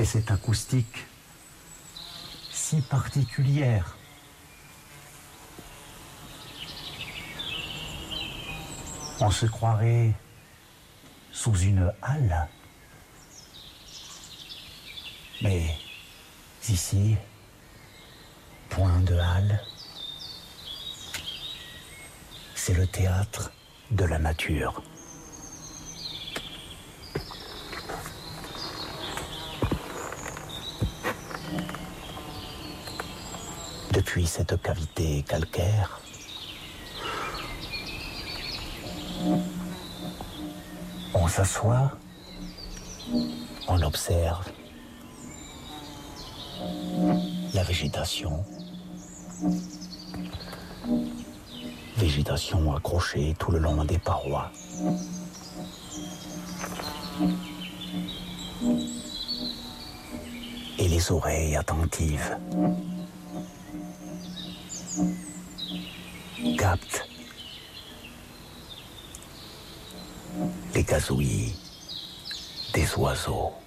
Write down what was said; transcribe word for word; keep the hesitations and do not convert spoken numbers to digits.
Et cette acoustique si particulière. On se croirait sous une halle. Mais ici, point de halle. C'est le théâtre de la nature. Depuis cette cavité calcaire, on s'assoit, on observe la végétation, végétation accrochée tout le long des parois. Et les oreilles attentives captent les gazouillis des oiseaux.